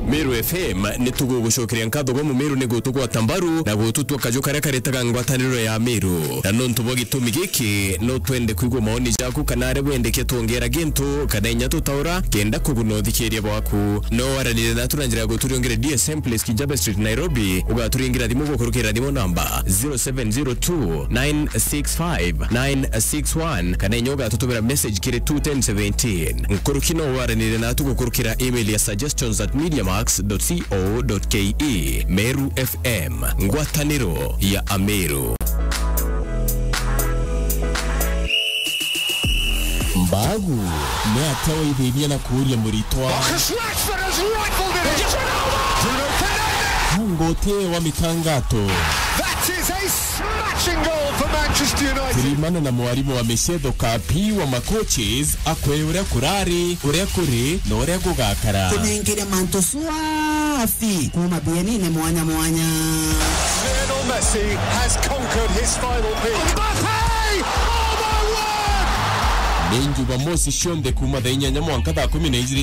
Meru FM nitugo gushokeria nkatho go mu Meru nigutugo atambaru na gututwa kajo kare karetaga ngwataniro ya Meru na nontu bo gitumi giki no twende kwigwa maoni jaku kanare wendeke tongera gintu kadenya tutaura kenda kugunothikieria bwaku no waranire na turangira guturiongere DSM Place Kijabe Street Nairobi ugaturingira thimu gukurukira thimu namba 0702965961 kanenya ugatutubira message kire 21017 nkurukino waranire na tugukurukira email ya suggestions@mediamax.co.ke. Meru FM ngwataniro ya Ameru. Mbagu ne atawa ibibia na kuuria muritwa Ngote wa mitangato. That is a smashing goal for Manchester United. Kurimana na mwarimu wa Mesedo Kapi wa makoches akwe uria kurari uria kuri na uria gugakara kunengere manto swafi kuma bienine mwanya Lionel Messi has conquered his final peak. Mbappe! Oh my word! Nenju ba mosi shonde kuma da inyanya mwanka da 12